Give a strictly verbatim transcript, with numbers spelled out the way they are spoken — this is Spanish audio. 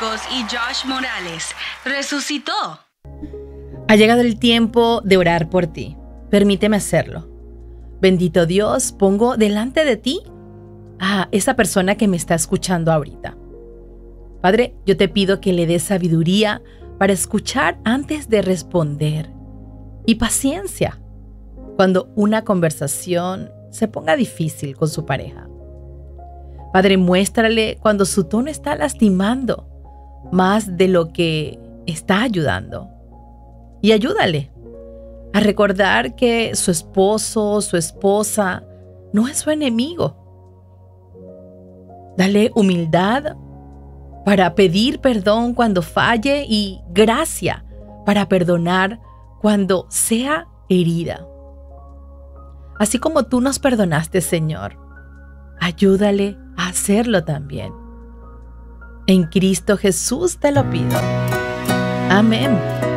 Marcos y Josh Morales resucitó. Ha llegado el tiempo de orar por ti. Permíteme hacerlo. Bendito Dios, pongo delante de ti a esa persona que me está escuchando ahorita. Padre, yo te pido que le des sabiduría para escuchar antes de responder y paciencia cuando una conversación se ponga difícil con su pareja. Padre, muéstrale cuando su tono está lastimando más de lo que está ayudando. Y ayúdale a recordar que su esposo, su esposa, no es su enemigo. Dale humildad para pedir perdón cuando falle y gracia para perdonar cuando sea herida. Así como tú nos perdonaste, Señor, ayúdale a hacerlo también. En Cristo Jesús te lo pido. Amén.